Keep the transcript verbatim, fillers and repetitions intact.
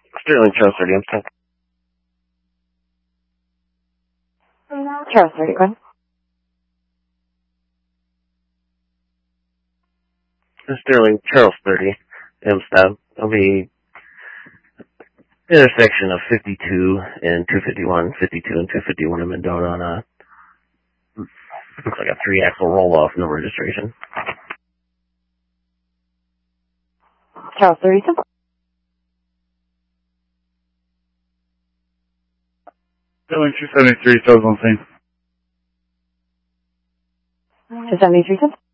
Sterling Charles thirty, I'm stuck. Charles thirty, go ahead. Sterling Charles thirty, M stop. I'll be intersection of fifty-two and two fifty-one, fifty-two and two fifty-one in Mendota on a, looks like a three axle roll off, no registration. Charles thirty-two. Sterling two seventy-three, Southern Scene. two seventy-three,